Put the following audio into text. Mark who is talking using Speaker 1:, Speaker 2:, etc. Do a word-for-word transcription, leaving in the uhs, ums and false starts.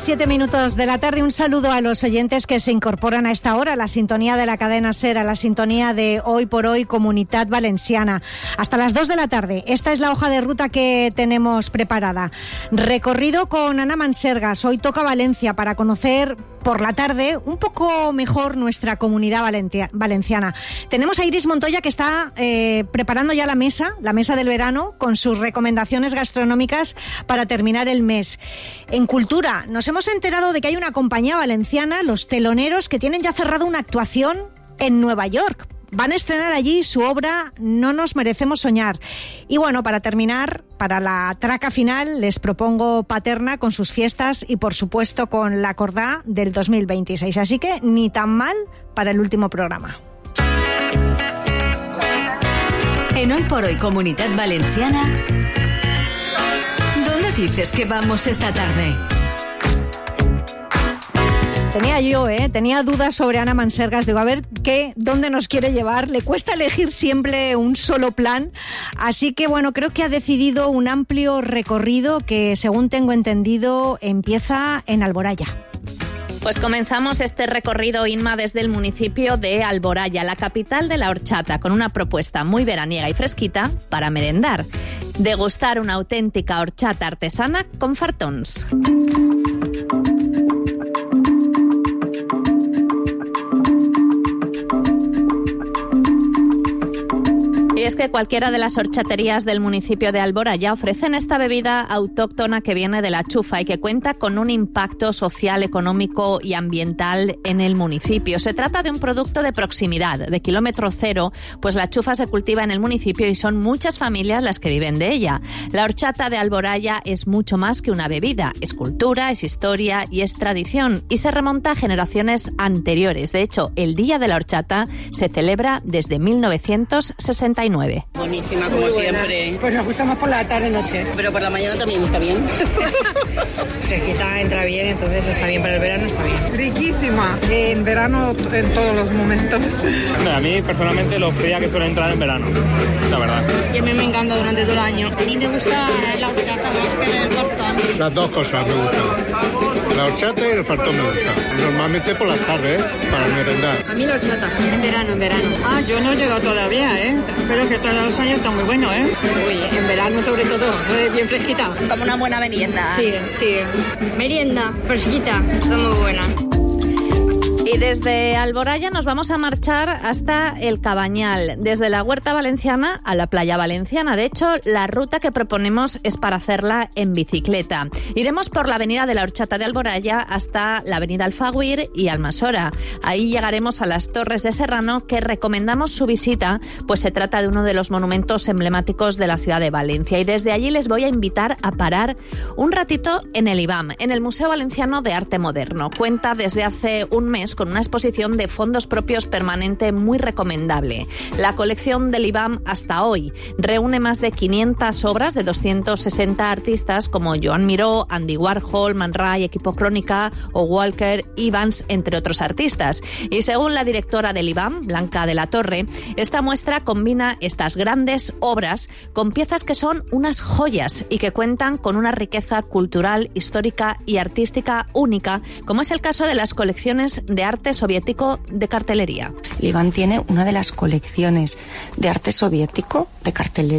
Speaker 1: siete minutos de la tarde. Un saludo a los oyentes que se incorporan a esta hora, a la sintonía de la cadena SER, a la sintonía de Hoy por Hoy Comunitat Valenciana. Hasta las dos de la tarde. Esta es la hoja de ruta que tenemos preparada. Recorrido con Ana Mansergas. Hoy toca Valencia para conocer por la tarde un poco mejor nuestra comunidad valencia, valenciana. Tenemos a Iris Montoya que está eh, preparando ya la mesa, la mesa del verano, con sus recomendaciones gastronómicas para terminar el mes. En cultura, nos hemos enterado de que hay una compañía valenciana, Los Teloneros, que tienen ya cerrado una actuación en Nueva York. Van a estrenar allí su obra No nos merecemos soñar. Y bueno, para terminar, para la traca final, les propongo Paterna con sus fiestas y, por supuesto, con la Cordá del dos mil veintiséis. Así que ni tan mal para el último programa.
Speaker 2: En Hoy por Hoy Comunitat Valenciana, ¿dónde dices que vamos esta tarde?
Speaker 1: Tenía yo, ¿eh? Tenía dudas sobre Ana Mansergas. Digo, a ver, ¿qué, dónde nos quiere llevar? Le cuesta elegir siempre un solo plan. Así que, bueno, creo que ha decidido un amplio recorrido que, según tengo entendido, empieza en Alboraya.
Speaker 3: Pues comenzamos este recorrido, Inma, desde el municipio de Alboraya, la capital de la horchata, con una propuesta muy veraniega y fresquita para merendar. Degustar una auténtica horchata artesana con fartons. Y es que cualquiera de las horchaterías del municipio de Alboraya ofrecen esta bebida autóctona que viene de la chufa y que cuenta con un impacto social, económico y ambiental en el municipio. Se trata de un producto de proximidad, de kilómetro cero, pues la chufa se cultiva en el municipio y son muchas familias las que viven de ella. La horchata de Alboraya es mucho más que una bebida, es cultura, es historia y es tradición y se remonta a generaciones anteriores. De hecho, el Día de la Horchata se celebra desde mil novecientos sesenta y nueve.
Speaker 4: Buenísima, como Muy siempre.
Speaker 5: Pues nos gusta más por la tarde-noche.
Speaker 4: Pero por la mañana también está bien.
Speaker 5: Fresquita, entra bien, entonces está bien para el verano, está bien.
Speaker 6: Riquísima. En verano, en todos los momentos.
Speaker 7: A mí, personalmente, lo fría que suele entrar en verano, la verdad.
Speaker 8: Y a mí me encanta durante todo el año. A mí me gusta la horchata más que el fartón.
Speaker 9: Las dos cosas me gustan. La horchata y el fartón me gustan. Normalmente por las tardes, ¿eh? Para merendar.
Speaker 8: A mí la horchata, en verano, en verano.
Speaker 6: Ah, yo no he llegado todavía, ¿eh? Pero que todos los años está muy bueno, ¿eh?
Speaker 8: Uy, en verano sobre todo, bien fresquita.
Speaker 3: Como una buena merienda.
Speaker 8: Sí, sí. Merienda, fresquita, está muy buena.
Speaker 3: Y desde Alboraya nos vamos a marchar hasta el Cabañal, desde la Huerta Valenciana a la Playa Valenciana. De hecho, la ruta que proponemos es para hacerla en bicicleta. Iremos por la avenida de la Horchata de Alboraya hasta la avenida Alfagüir y Almasora. Ahí llegaremos a las Torres de Serrano, que recomendamos su visita, pues se trata de uno de los monumentos emblemáticos de la ciudad de Valencia. Y desde allí les voy a invitar a parar un ratito en el IBAM, en el Museo Valenciano de Arte Moderno. Cuenta desde hace un mes con una exposición de fondos propios permanente muy recomendable. La colección del IBAM hasta hoy reúne más de quinientas obras de doscientos sesenta artistas como Joan Miró, Andy Warhol, Man Ray, Equipo Crónica o Walker Evans, entre otros artistas. Y según la directora del IBAM, Blanca de la Torre, esta muestra combina estas grandes obras con piezas que son unas joyas y que cuentan con una riqueza cultural, histórica y artística única, como es el caso de las colecciones de arte soviético de cartelería.
Speaker 10: El IBAM tiene una de las colecciones de arte soviético de cartelería